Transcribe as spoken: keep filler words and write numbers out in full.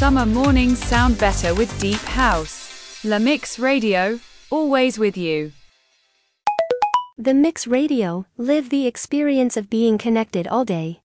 summer mornings sound better with deep house. La Mix Radio, always with you. The Mix Radio, live the experience of being connected all day.